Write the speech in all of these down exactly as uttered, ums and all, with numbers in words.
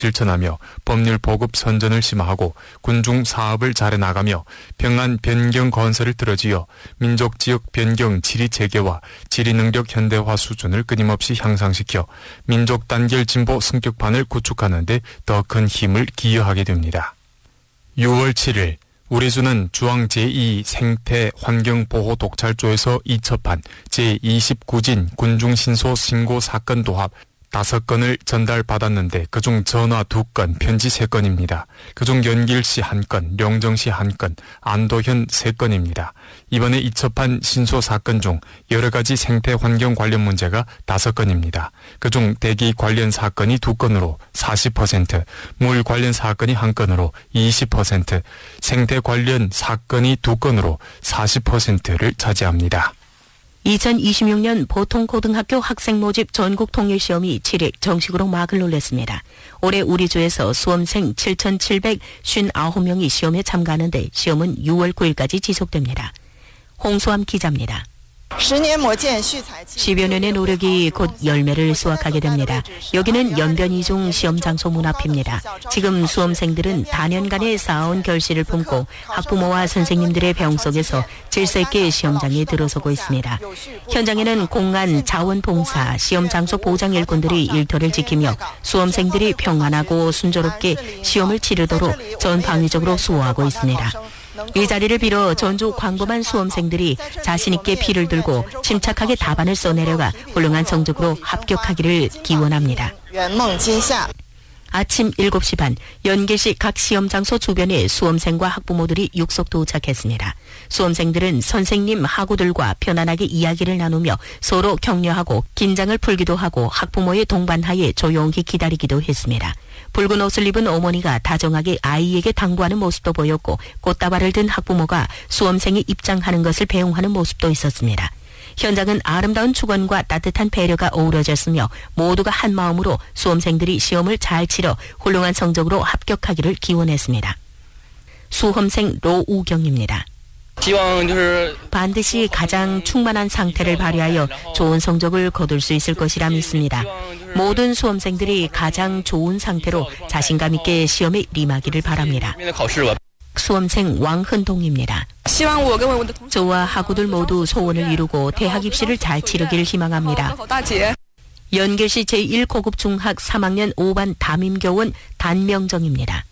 실천하며 법률 보급 선전을 심화하고 군중 사업을 잘해 나가며 평안 변경 건설을 들어지어 민족 지역 변경 지리 체계와 지리 능력 현대화 수준을 끊임없이 향상시켜 민족 단결 진보 승격판을 구축하는 데 더 큰 힘을 기여하게 됩니다. 유월 칠일 우리주는 주황 제이 생태환경보호 독찰조에서 이첩한 제이십구 진 군중신소 신고 사건 도합 다섯 건을 전달받았는데 그중 전화 두 건, 편지 세 건입니다. 그중 연길시 한 건, 령정시 한 건, 안도현 세 건입니다. 이번에 이첩한 신소 사건 중 여러 가지 생태환경 관련 문제가 다섯 건입니다. 그중 대기 관련 사건이 두 건으로 사십 퍼센트, 물 관련 사건이 한 건으로 이십 퍼센트, 생태 관련 사건이 두 건으로 사십 퍼센트를 차지합니다. 이천이십육 년 보통고등학교 학생 모집 전국 통일시험이 칠일 정식으로 막을 올렸습니다. 올해 우리 주에서 수험생 칠천칠백오십구 명이 시험에 참가하는데 시험은 유월 구일까지 지속됩니다. 홍수암 기자입니다. 십여 년의 노력이 곧 열매를 수확하게 됩니다. 여기는 연변이중 시험 장소 문 앞입니다. 지금 수험생들은 다년간의 쌓아온 결실을 품고 학부모와 선생님들의 배웅 속에서 질서 있게 시험장에 들어서고 있습니다. 현장에는 공안, 자원봉사, 시험 장소 보장 일꾼들이 일터를 지키며 수험생들이 평안하고 순조롭게 시험을 치르도록 전방위적으로 수호하고 있습니다. 이 자리를 빌어 전주 광범한 수험생들이 자신있게 피를 들고 침착하게 답안을 써내려가 훌륭한 성적으로 합격하기를 기원합니다. 아침 일곱 시 반 연길시 각 시험 장소 주변에 수험생과 학부모들이 육석 도착했습니다. 수험생들은 선생님, 학우들과 편안하게 이야기를 나누며 서로 격려하고 긴장을 풀기도 하고 학부모의 동반하에 조용히 기다리기도 했습니다. 붉은 옷을 입은 어머니가 다정하게 아이에게 당부하는 모습도 보였고 꽃다발을 든 학부모가 수험생이 입장하는 것을 배웅하는 모습도 있었습니다. 현장은 아름다운 축원과 따뜻한 배려가 어우러졌으며 모두가 한 마음으로 수험생들이 시험을 잘 치러 훌륭한 성적으로 합격하기를 기원했습니다. 수험생 로우경입니다. 반드시 가장 충만한 상태를 발휘하여 좋은 성적을 거둘 수 있을 것이라 믿습니다. 모든 수험생들이 가장 좋은 상태로 자신감 있게 시험에 임하기를 바랍니다. 수험생 왕흔동입니다. 저와 학우들 모두 소원을 이루고 대학 입시를 잘 치르길 희망합니다. 연길시 제일 고급 중학 삼 학년 오 반 담임교원 단명정입니다.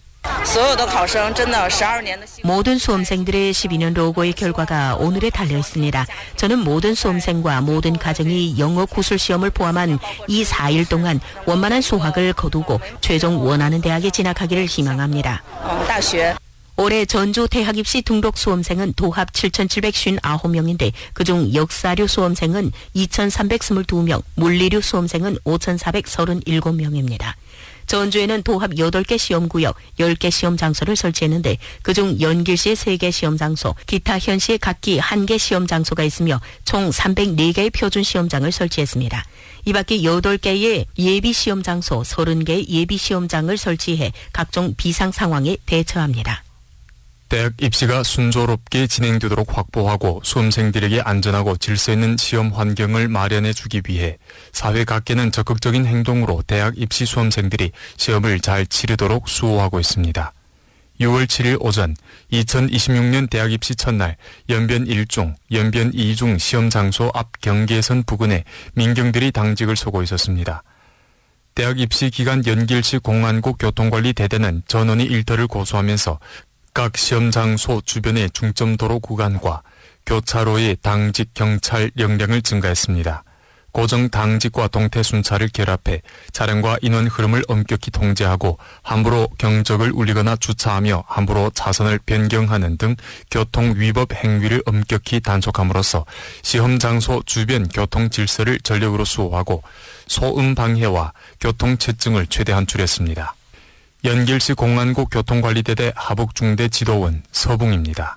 모든 수험생들의 십이 년 로고의 결과가 오늘에 달려 있습니다. 저는 모든 수험생과 모든 가정이 영어 구술 시험을 포함한 이 사 일 동안 원만한 수학을 거두고 최종 원하는 대학에 진학하기를 희망합니다. 올해 전주 대학 입시 등록 수험생은 도합 칠천칠백오십구 명인데 그중 역사류 수험생은 이천삼백이십이 명, 물리류 수험생은 오천사백삼십칠 명입니다. 전주에는 도합 여덟 개 시험구역, 열 개 시험 장소를 설치했는데 그중 연길시의 세 개 시험 장소, 기타 현시의 각기 한 개 시험 장소가 있으며 총 삼백사 개의 표준 시험장을 설치했습니다. 이 밖에 여덟 개의 예비 시험 장소, 서른 개의 예비 시험장을 설치해 각종 비상 상황에 대처합니다. 대학 입시가 순조롭게 진행되도록 확보하고 수험생들에게 안전하고 질서 있는 시험 환경을 마련해 주기 위해 사회 각계는 적극적인 행동으로 대학 입시 수험생들이 시험을 잘 치르도록 수호하고 있습니다. 유월 칠일 오전 이천이십육 년 대학 입시 첫날 연변 일 중, 연변 이 중 시험 장소 앞 경계선 부근에 민경들이 당직을 서고 있었습니다. 대학 입시 기간 연길시 공안국 교통관리대대는 전원이 일터를 고수하면서 각 시험 장소 주변의 중점도로 구간과 교차로의 당직 경찰 역량을 증가했습니다. 고정 당직과 동태 순찰을 결합해 차량과 인원 흐름을 엄격히 통제하고 함부로 경적을 울리거나 주차하며 함부로 차선을 변경하는 등 교통 위법 행위를 엄격히 단속함으로써 시험 장소 주변 교통 질서를 전력으로 수호하고 소음 방해와 교통 체증을 최대한 줄였습니다. 연길시 공안국 교통관리대대 하북중대 지도원 서붕입니다.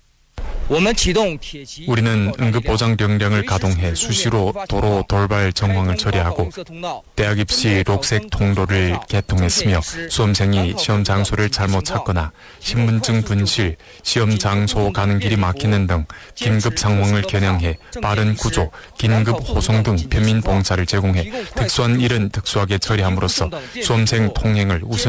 우리는 응급보장 역량을 가동해 수시로 도로 돌발 정황을 처리하고 대학 입시 녹색 통로를 개통했으며 수험생이 시험 장소를 잘못 찾거나 신분증 분실, 시험 장소 가는 길이 막히는 등 긴급 상황을 겨냥해 빠른 구조, 긴급 호송 등便民봉사를 제공해 특수한 일은 특수하게 처리함으로써 수험생 통행을 우선